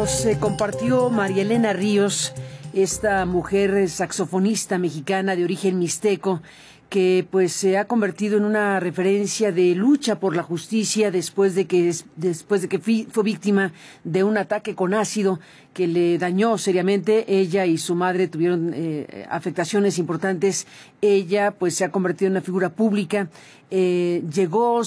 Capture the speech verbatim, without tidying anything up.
nos eh, compartió María Elena Ríos, esta mujer saxofonista mexicana de origen mixteco, que pues se ha convertido en una referencia de lucha por la justicia después de que después de que fue víctima de un ataque con ácido que le dañó seriamente. Ella y su madre tuvieron eh, afectaciones importantes. Ella pues se ha convertido en una figura pública. Eh, llegó